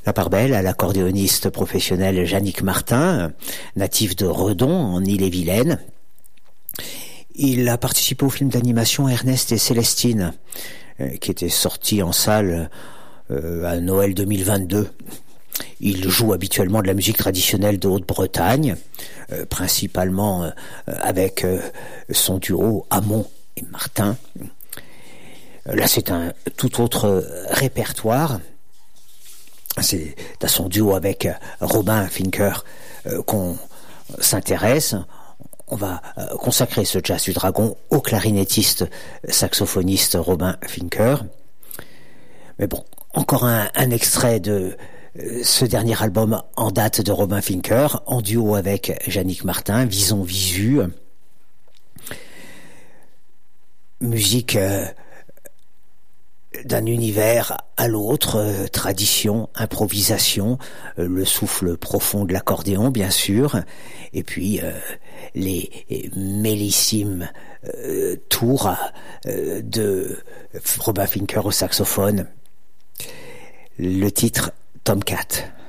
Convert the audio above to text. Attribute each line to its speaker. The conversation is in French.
Speaker 1: La part belle à l'accordéoniste professionnel Yannick Martin, natif de Redon en Ille-et-Vilaine. Il a participé au film d'animation Ernest et Célestine, qui était sorti en salle à Noël 2022. Il joue habituellement de la musique traditionnelle de Haute-Bretagne, principalement avec son duo Amon et Martin. Là, c'est un tout autre répertoire. C'est à son duo avec Robin Fincker qu'on s'intéresse. On va consacrer ce Jazz du Dragon au clarinettiste saxophoniste Robin Fincker. Mais bon, encore un extrait de ce dernier album en date de Robin Fincker, en duo avec Yannick Martin, Vison Visu. Musique d'un univers à l'autre, tradition, improvisation, le souffle profond de l'accordéon bien sûr, et puis les mélissimes tours de Robin Fincker au saxophone. Le titre Tomcat.